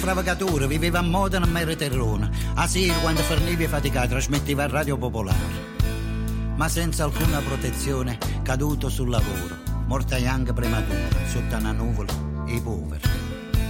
stravagatore, viveva a Modena a Mere Terrone. A sera, quando forniva e faticava, trasmetteva a Radio Popolare. Ma senza alcuna protezione, caduto sul lavoro, morta anche prematura, sotto una nuvola, e i poveri.